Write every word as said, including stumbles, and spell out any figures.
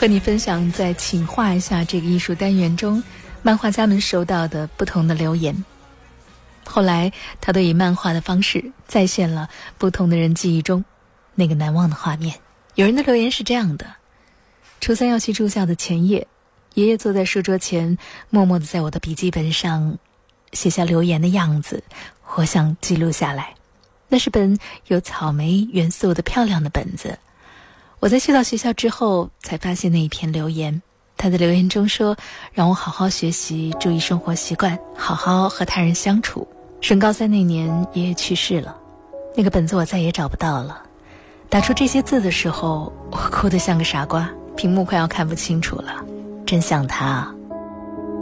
和你分享在请画一下这个艺术单元中漫画家们收到的不同的留言。后来他都以漫画的方式再现了不同的人记忆中那个难忘的画面。有人的留言是这样的：初三要去住校的前夜，爷爷坐在书桌前，默默地在我的笔记本上写下留言的样子，我想记录下来。那是本有草莓元素的漂亮的本子。我在去到学校之后才发现那一篇留言，他的留言中说，让我好好学习，注意生活习惯，好好和他人相处。升高三那年，爷爷去世了，那个本子我再也找不到了。打出这些字的时候，我哭得像个傻瓜，屏幕快要看不清楚了，真想他啊。